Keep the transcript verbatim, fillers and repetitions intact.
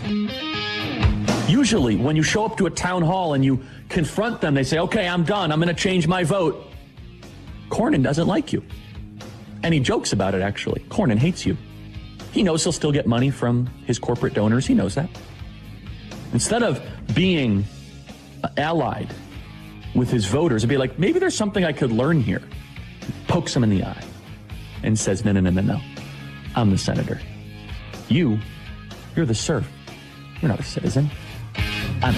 Usually, when you show up to a town hall and you confront them, they say, okay, I'm done. I'm going to change my vote. Cornyn doesn't like you. And he jokes about it, actually. Cornyn hates you. He knows he'll still get money from his corporate donors. He knows that. Instead of being allied with his voters and be like, maybe there's something I could learn here, pokes him in the eye and says, no, no, no, no, no. I'm the senator. You, you're the serf. You're not a citizen.